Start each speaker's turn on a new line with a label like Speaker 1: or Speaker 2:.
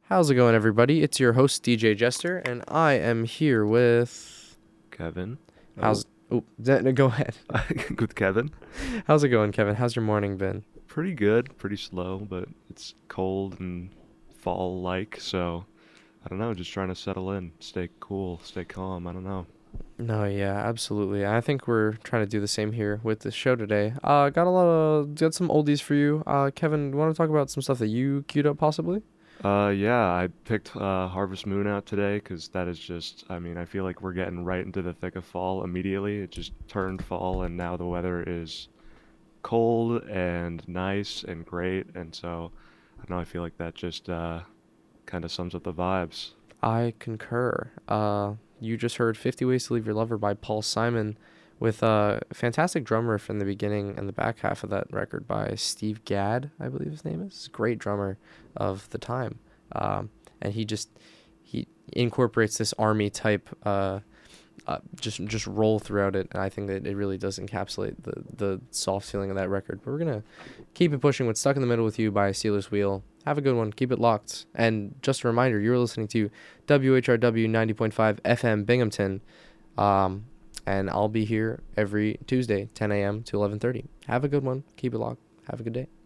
Speaker 1: How's it going, everybody? It's your host, DJ Jester, and I am here with...
Speaker 2: Kevin.
Speaker 1: How's... Oh, no, go ahead.
Speaker 2: With Kevin.
Speaker 1: How's it going, Kevin? How's your morning been?
Speaker 2: Pretty good, pretty slow, but it's cold and fall-like, so I don't know, just trying to settle in, stay cool, stay calm, I don't know.
Speaker 1: No, yeah, absolutely. I think we're trying to do the same here with the show today. Got some oldies for you. Kevin, you want to talk about some stuff that you queued up, possibly?
Speaker 2: Yeah, I picked Harvest Moon out today 'cause that is just, I mean, I feel like we're getting right into the thick of fall immediately. It just turned fall and now the weather is cold and nice and great, and so I don't know, I feel like that just kind of sums up the vibes.
Speaker 1: I concur. You just heard 50 Ways to Leave Your Lover by Paul Simon with a fantastic drum riff in the beginning and the back half of that record by Steve Gadd, I believe his name is. Great drummer of the time. And he incorporates this army type just roll throughout it, and I think that it really does encapsulate the soft feeling of that record. But we're gonna keep it pushing with "Stuck in the Middle with You" by Steelers Wheel. Have a good one. Keep it locked. And just a reminder, you're listening to WHRW 90.5 FM Binghamton, and I'll be here every Tuesday, 10 a.m. to 11:30. Have a good one. Keep it locked. Have a good day.